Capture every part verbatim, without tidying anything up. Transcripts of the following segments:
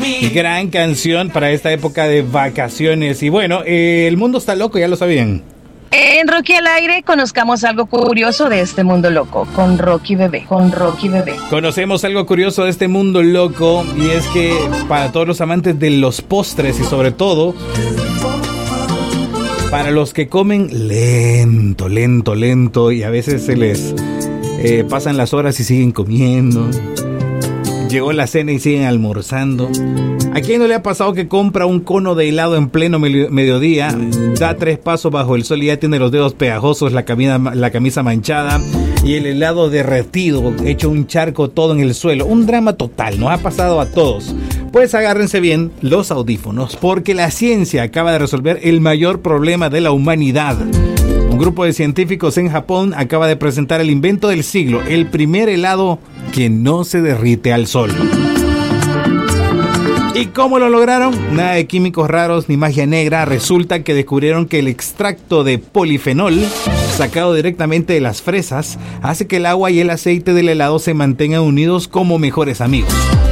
Gran canción para esta época de vacaciones. Y bueno, eh, el mundo está loco, ya lo sabían. En Rocky al aire conozcamos algo curioso de este mundo loco con Rocky Bebé, con Rocky Bebé. Conocemos algo curioso de este mundo loco y es que para todos los amantes de los postres y sobre todo para los que comen lento, lento, lento y a veces se les eh, pasan las horas y siguen comiendo. Llegó la cena y siguen almorzando. ¿A quién no le ha pasado que compra un cono de helado en pleno mediodía, da tres pasos bajo el sol y ya tiene los dedos pegajosos, la camisa, la camisa manchada y el helado derretido, hecho un charco todo en el suelo? Un drama total, nos ha pasado a todos. Pues agárrense bien los audífonos, porque la ciencia acaba de resolver el mayor problema de la humanidad. Un grupo de científicos en Japón acaba de presentar el invento del siglo, el primer helado que no se derrite al sol. ¿Y cómo lo lograron? Nada de químicos raros ni magia negra. Resulta que descubrieron que el extracto de polifenol, sacado directamente de las fresas, hace que el agua y el aceite del helado se mantengan unidos como mejores amigos.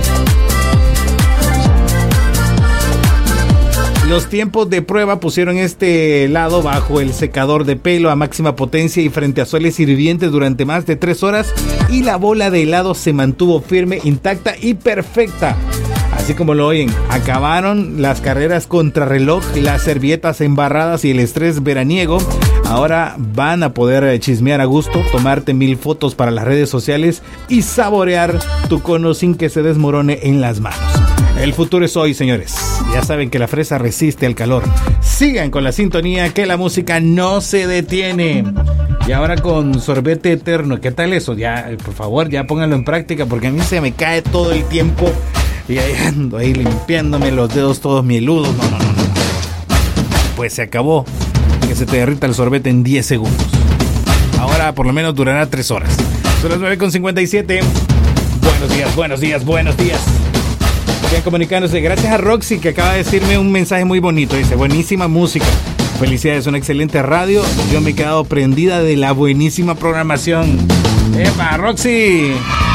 Los tiempos de prueba pusieron este helado bajo el secador de pelo a máxima potencia y frente a soles hirvientes durante más de tres horas y la bola de helado se mantuvo firme, intacta y perfecta. Así como lo oyen, acabaron las carreras contrarreloj, las servietas embarradas y el estrés veraniego. Ahora van a poder chismear a gusto, tomarte mil fotos para las redes sociales y saborear tu cono sin que se desmorone en las manos. El futuro es hoy, señores. Ya saben que la fresa resiste al calor. Sigan con la sintonía, que la música no se detiene. Y ahora con sorbete eterno. ¿Qué tal eso? Ya, por favor, ya pónganlo en práctica, porque a mí se me cae todo el tiempo. Y ahí ando ahí limpiándome los dedos todos mieludos. No, no, no, no. Pues se acabó. Que se te derrita el sorbete en diez segundos. Ahora por lo menos durará tres horas. Son las nueve con cincuenta y siete. Buenos días, buenos días, buenos días. Bien, comunicándose. Gracias a Roxy, que acaba de decirme un mensaje muy bonito. Dice, buenísima música. Felicidades, una excelente radio. Yo me he quedado prendida de la buenísima programación. ¡Epa, Roxy!